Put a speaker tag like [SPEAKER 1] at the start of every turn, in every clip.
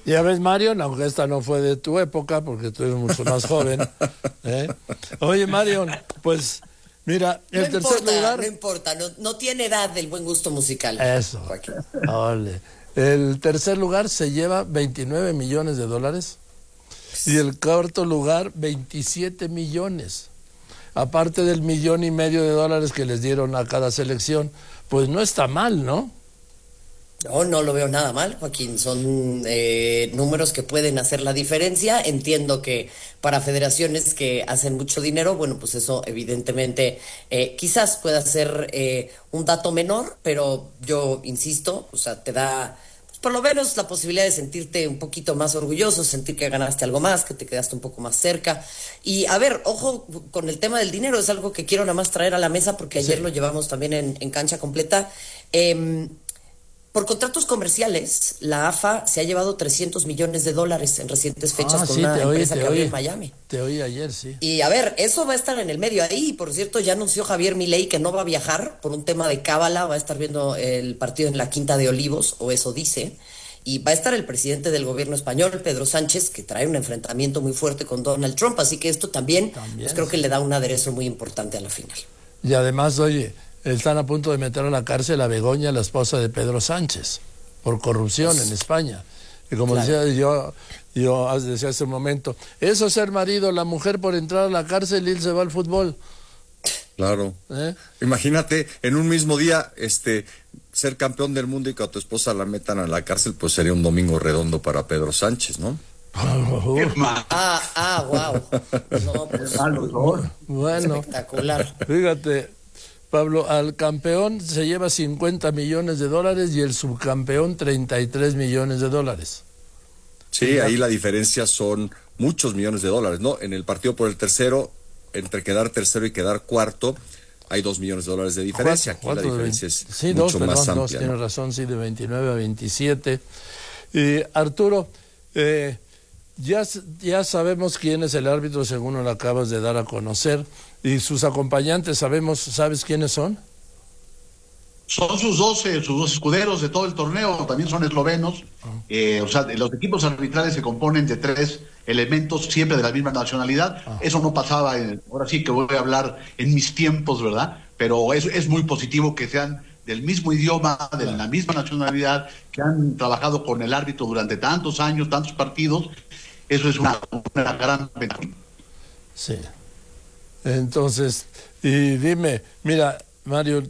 [SPEAKER 1] Ya ves, Marion, aunque esta no fue de tu época, porque tú eres mucho más joven. ¿Eh? Oye, Marion, pues mira,
[SPEAKER 2] No
[SPEAKER 1] el tercer
[SPEAKER 2] importa,
[SPEAKER 1] lugar.
[SPEAKER 2] no importa, no tiene edad del buen gusto musical,
[SPEAKER 1] Eso.
[SPEAKER 2] Joaquín.
[SPEAKER 1] Ole. El tercer lugar se lleva 29 millones de dólares y el cuarto lugar 27 millones. Aparte del 1,5 millones de dólares que les dieron a cada selección, pues no está mal, ¿no?
[SPEAKER 2] No lo veo nada mal, Joaquín. Son números que pueden hacer la diferencia. Entiendo que para federaciones que hacen mucho dinero, bueno, pues eso evidentemente quizás pueda ser un dato menor, pero yo insisto, o sea, te da pues, por lo menos la posibilidad de sentirte un poquito más orgulloso, sentir que ganaste algo más, que te quedaste un poco más cerca. Y a ver, ojo con el tema del dinero, es algo que quiero nada más traer a la mesa porque ayer lo llevamos también en cancha completa. Por contratos comerciales, la AFA se ha llevado 300 millones de dólares en recientes fechas con
[SPEAKER 1] Sí,
[SPEAKER 2] una
[SPEAKER 1] te oí,
[SPEAKER 2] empresa que abrió en Miami.
[SPEAKER 1] Te oí ayer, sí.
[SPEAKER 2] Y a ver, eso va a estar en el medio ahí. Por cierto, ya anunció Javier Milei que no va a viajar por un tema de cábala, va a estar viendo el partido en la Quinta de Olivos, o eso dice. Y va a estar el presidente del gobierno español, Pedro Sánchez, que trae un enfrentamiento muy fuerte con Donald Trump. Así que esto también pues creo que le da un aderezo muy importante a la final.
[SPEAKER 1] Y además, oye, están a punto de meter a la cárcel a Begoña, la esposa de Pedro Sánchez, por corrupción en España. Y como decía yo decía hace un momento, eso es ser marido, la mujer por entrar a la cárcel y él se va al fútbol.
[SPEAKER 3] Claro. Imagínate, en un mismo día, ser campeón del mundo y que a tu esposa la metan a la cárcel, pues sería un domingo redondo para Pedro Sánchez, ¿no?
[SPEAKER 2] Wow. No, pues,
[SPEAKER 1] bueno,
[SPEAKER 2] espectacular.
[SPEAKER 1] Fíjate, Pablo, al campeón se lleva 50 millones de dólares y el subcampeón 33 millones de dólares.
[SPEAKER 3] Sí, ahí la diferencia son muchos millones de dólares, ¿no? En el partido por el tercero, entre quedar tercero y quedar cuarto, hay 2 millones de dólares de diferencia. Aquí la diferencia es mucho más amplia.
[SPEAKER 1] Dos, tienes razón, sí, de 29 a 27. Arturo, ya sabemos quién es el árbitro, según lo acabas de dar a conocer, y sus acompañantes, ¿sabes quiénes son?
[SPEAKER 4] Son sus dos escuderos de todo el torneo, también son eslovenos. O sea, los equipos arbitrales se componen de 3 elementos siempre de la misma nacionalidad. Eso no pasaba, ahora sí que voy a hablar en mis tiempos, ¿verdad? Pero es muy positivo que sean del mismo idioma, de la misma nacionalidad, que han trabajado con el árbitro durante tantos años, tantos partidos. Eso es una gran ventaja.
[SPEAKER 1] Sí. Entonces, y dime, mira, Mario,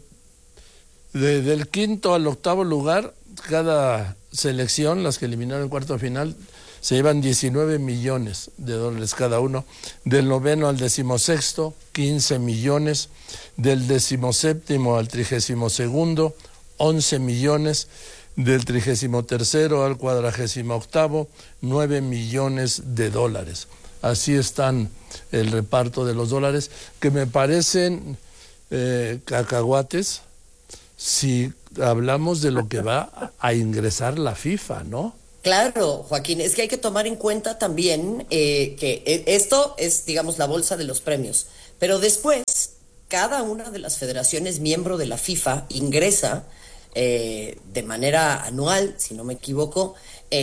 [SPEAKER 1] del quinto al octavo lugar, cada selección, las que eliminaron en cuarto final, se llevan 19 millones de dólares cada uno. Del noveno al 16º, 15 millones. Del 17º al 32º, 11 millones. Del 33º al 48º, 9 millones de dólares. Así están el reparto de los dólares, que me parecen cacahuates si hablamos de lo que va a ingresar la FIFA, ¿no?
[SPEAKER 2] Claro, Joaquín, es que hay que tomar en cuenta también que esto es, digamos, la bolsa de los premios, pero después cada una de las federaciones miembro de la FIFA ingresa de manera anual, si no me equivoco,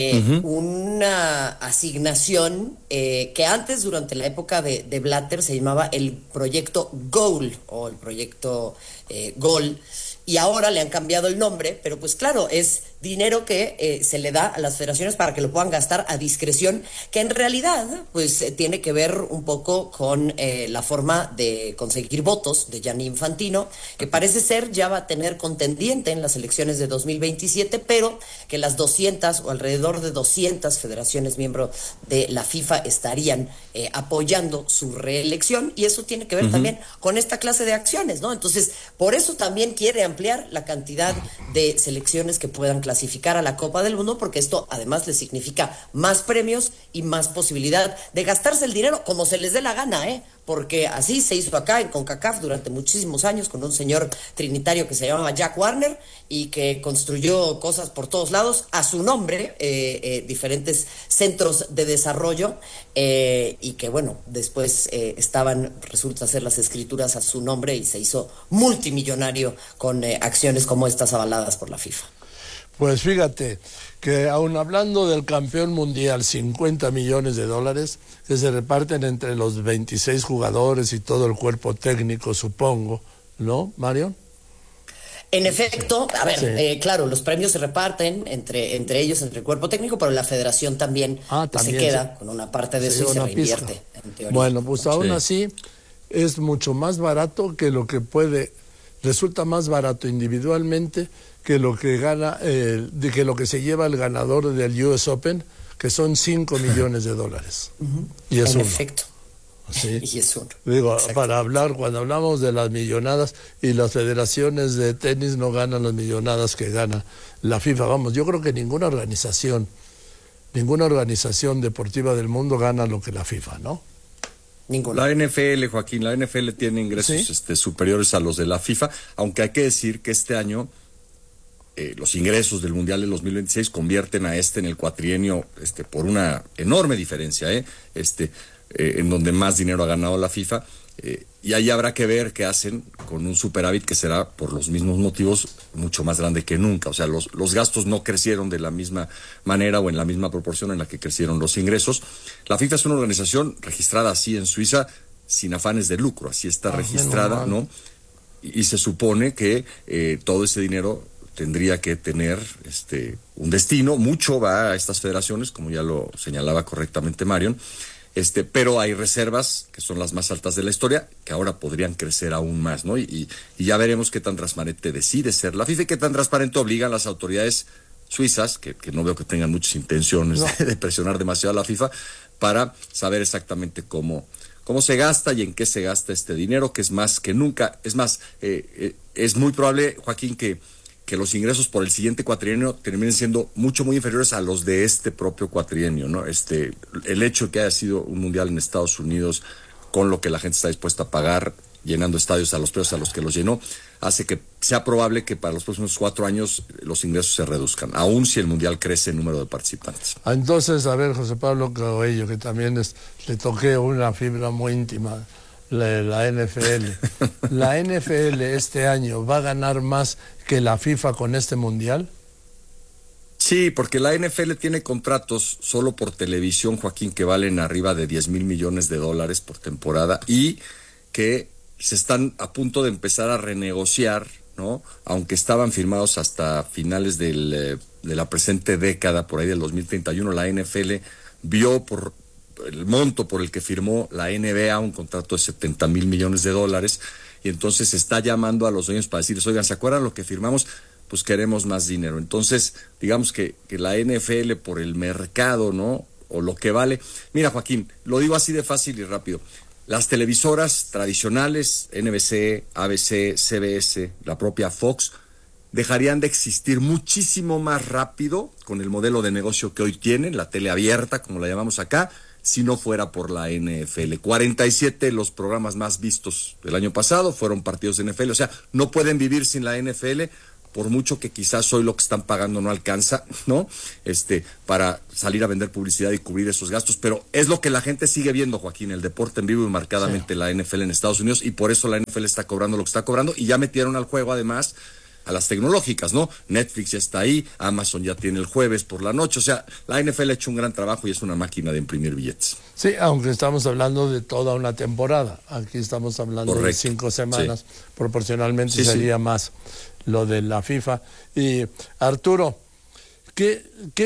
[SPEAKER 2] una asignación que antes, durante la época de Blatter, se llamaba el proyecto Goal o el proyecto Gol, y ahora le han cambiado el nombre, pero pues claro, es dinero que se le da a las federaciones para que lo puedan gastar a discreción, que en realidad pues tiene que ver un poco con la forma de conseguir votos de Gianni Infantino, que parece ser ya va a tener contendiente en las elecciones de 2027, pero que las 200 o alrededor de 200 federaciones miembros de la FIFA estarían apoyando su reelección, y eso tiene que ver también con esta clase de acciones, ¿no? Entonces, por eso también quiere ampliar la cantidad de selecciones que puedan clasificar a la Copa del Mundo, porque esto además le significa más premios y más posibilidad de gastarse el dinero como se les dé la gana, porque así se hizo acá en CONCACAF durante muchísimos años con un señor trinitario que se llamaba Jack Warner y que construyó cosas por todos lados a su nombre, diferentes centros de desarrollo, y que bueno, después resulta ser las escrituras a su nombre y se hizo multimillonario con acciones como estas avaladas por la FIFA.
[SPEAKER 1] Pues fíjate que aun hablando del campeón mundial, 50 millones de dólares que se reparten entre los 26 jugadores y todo el cuerpo técnico, supongo, ¿no, Mario?
[SPEAKER 2] En efecto, a ver, claro, los premios se reparten entre ellos, entre el cuerpo técnico, pero la federación también, se queda con una parte de eso y se reinvierte, en teoría.
[SPEAKER 1] Bueno, pues aún así es mucho más barato que lo que resulta más barato individualmente que lo que gana, que lo que se lleva el ganador del US Open, que son 5 millones de dólares. Y es
[SPEAKER 2] en efecto.
[SPEAKER 1] Sí.
[SPEAKER 2] Y es uno.
[SPEAKER 1] Digo, cuando hablamos de las millonadas y las federaciones de tenis no ganan las millonadas que gana la FIFA. Vamos, yo creo que ninguna organización deportiva del mundo gana lo que la FIFA, ¿no?
[SPEAKER 2] Ninguna.
[SPEAKER 3] La NFL, Joaquín, la NFL tiene ingresos superiores a los de la FIFA, aunque hay que decir que este año los ingresos del Mundial del 2026 convierten a en el cuatrienio por una enorme diferencia, en donde más dinero ha ganado la FIFA, y ahí habrá que ver qué hacen con un superávit que será, por los mismos motivos, mucho más grande que nunca. O sea, los gastos no crecieron de la misma manera o en la misma proporción en la que crecieron los ingresos. La FIFA es una organización registrada así en Suiza, sin afanes de lucro, así está registrada, ¿no? Y se supone que todo ese dinero tendría que tener un destino. Mucho va a estas federaciones, como ya lo señalaba correctamente Marion, pero hay reservas que son las más altas de la historia, que ahora podrían crecer aún más, ¿no? Y ya veremos qué tan transparente decide ser la FIFA y qué tan transparente obligan las autoridades suizas, que no veo que tengan muchas intenciones de presionar demasiado a la FIFA, para saber exactamente cómo se gasta y en qué se gasta este dinero, que es más que nunca. Es más, es muy probable, Joaquín, que los ingresos por el siguiente cuatrienio terminen siendo muy inferiores a los de este propio cuatrienio, ¿no? El hecho de que haya sido un mundial en Estados Unidos, con lo que la gente está dispuesta a pagar, llenando estadios a los precios a los que los llenó, hace que sea probable que para los próximos 4 años los ingresos se reduzcan, aun si el mundial crece en número de participantes.
[SPEAKER 1] Entonces, a ver, José Pablo Coello, que también le toqué una fibra muy íntima, la NFL. ¿La NFL este año va a ganar más que la FIFA con este mundial?
[SPEAKER 3] Sí, porque la NFL tiene contratos solo por televisión, Joaquín, que valen arriba de 10,000 millones de dólares por temporada y que se están a punto de empezar a renegociar, ¿no? Aunque estaban firmados hasta finales de la presente década, por ahí del 2031, la NFL vio por el monto por el que firmó la NBA un contrato de 70,000 millones de dólares, y entonces está llamando a los dueños para decirles, oigan, ¿se acuerdan lo que firmamos? Pues queremos más dinero. Entonces, digamos que la NFL por el mercado, ¿no? O lo que vale. Mira, Joaquín, lo digo así de fácil y rápido. Las televisoras tradicionales, NBC, ABC, CBS, la propia Fox, dejarían de existir muchísimo más rápido con el modelo de negocio que hoy tienen, la tele abierta, como la llamamos acá, si no fuera por la NFL. 47 de los programas más vistos del año pasado fueron partidos de NFL. O sea, no pueden vivir sin la NFL, por mucho que quizás hoy lo que están pagando no alcanza, ¿no? Para salir a vender publicidad y cubrir esos gastos. Pero es lo que la gente sigue viendo, Joaquín, el deporte en vivo y marcadamente la NFL en Estados Unidos, y por eso la NFL está cobrando lo que está cobrando, y ya metieron al juego además a las tecnológicas, ¿no? Netflix ya está ahí, Amazon ya tiene el jueves por la noche. O sea, la NFL ha hecho un gran trabajo y es una máquina de imprimir billetes.
[SPEAKER 1] Sí, aunque estamos hablando de toda una temporada. Aquí estamos hablando de 5 semanas. Sí. Proporcionalmente sería más lo de la FIFA. Y Arturo, ¿qué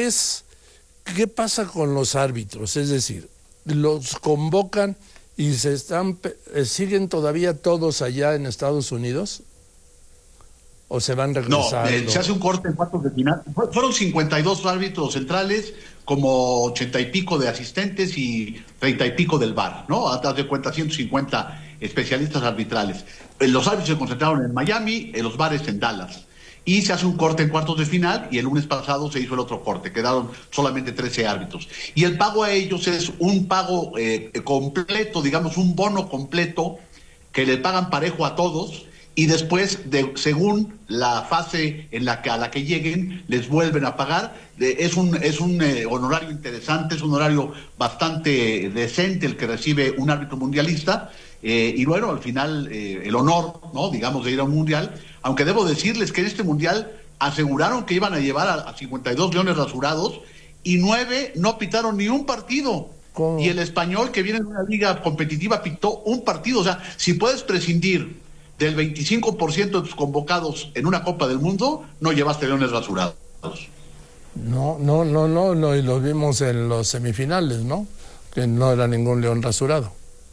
[SPEAKER 1] pasa con los árbitros? Es decir, los convocan y siguen todavía todos allá en Estados Unidos. ¿O se van regresando?
[SPEAKER 4] No, se hace un corte en cuartos de final. Fueron 52 árbitros centrales, como 80 y pico de asistentes y 30 y pico del VAR, ¿no? Haz de cuenta, 150 especialistas arbitrales. Los árbitros se concentraron en Miami, los VARes en Dallas. Y se hace un corte en cuartos de final, y el lunes pasado se hizo el otro corte. Quedaron solamente 13 árbitros. Y el pago a ellos es un pago completo, digamos, un bono completo, que le pagan parejo a todos. Y después, según la fase a la que lleguen, les vuelven a pagar. Es un honorario interesante, es un honorario bastante decente el que recibe un árbitro mundialista. Y bueno, al final, el honor, ¿no? Digamos, de ir a un mundial. Aunque debo decirles que en este mundial aseguraron que iban a llevar a 52 leones rasurados y 9 no pitaron ni un partido. ¿Cómo? Y el Español, que viene de una liga competitiva, pitó un partido. O sea, si puedes prescindir del 25% de tus convocados en una Copa del Mundo, no llevaste leones rasurados.
[SPEAKER 1] No, y los vimos en los semifinales, ¿no? Que no era ningún león rasurado.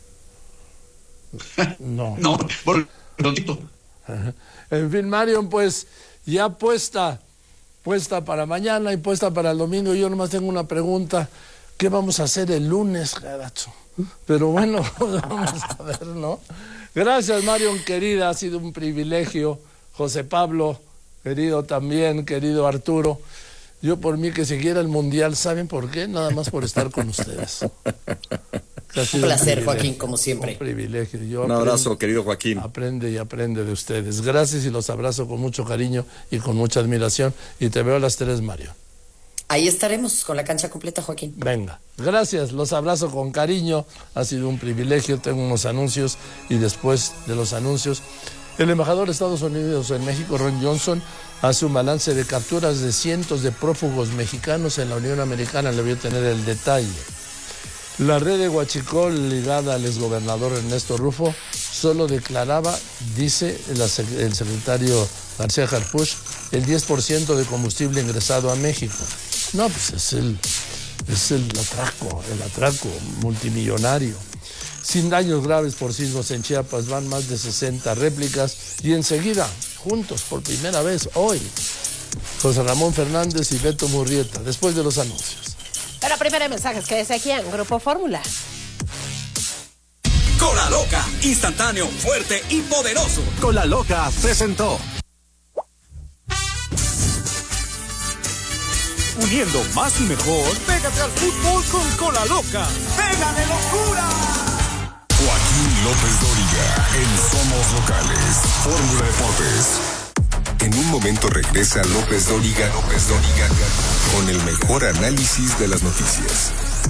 [SPEAKER 1] No.
[SPEAKER 4] No, por...
[SPEAKER 1] En fin, Mario, pues ya puesta para mañana y puesta para el domingo. Yo nomás tengo una pregunta. ¿Qué vamos a hacer el lunes, caracho? Pero bueno, vamos a ver, ¿no? Gracias, Mario, querida, ha sido un privilegio. José Pablo, querido también, querido Arturo. Yo por mí que siguiera el Mundial, ¿saben por qué? Nada más por estar con ustedes.
[SPEAKER 2] Un placer, Joaquín, como siempre.
[SPEAKER 1] Un privilegio.
[SPEAKER 3] Un abrazo, querido Joaquín.
[SPEAKER 1] Aprende de ustedes. Gracias y los abrazo con mucho cariño y con mucha admiración. Y te veo a las 3, Mario.
[SPEAKER 2] Ahí estaremos con la cancha completa, Joaquín.
[SPEAKER 1] Venga, gracias, los abrazo con cariño. Ha sido un privilegio. Tengo unos anuncios y después de los anuncios, el embajador de Estados Unidos en México, Ron Johnson, hace un balance de capturas de cientos de prófugos mexicanos en la Unión Americana. Le voy a tener el detalle. La red de Huachicol, ligada al exgobernador Ernesto Rufo, solo declaraba, dice el secretario García Harfuch, el 10% de combustible ingresado a México. No, pues es el atraco multimillonario. Sin daños graves por sismos en Chiapas, van más de 60 réplicas y enseguida, juntos por primera vez hoy, José Ramón Fernández y Beto Murrieta, después de los anuncios.
[SPEAKER 5] Pero primero hay mensajes que dice aquí en Grupo Fórmula.
[SPEAKER 6] Cola Loca, instantáneo, fuerte y poderoso.
[SPEAKER 7] Cola Loca presentó. Uniendo más y mejor. Pégate al fútbol con Cola Loca. ¡Pégale locura!
[SPEAKER 8] Joaquín López Dóriga en Somos Locales. Fórmula Deportes. En un momento regresa López Dóriga con el mejor análisis de las noticias.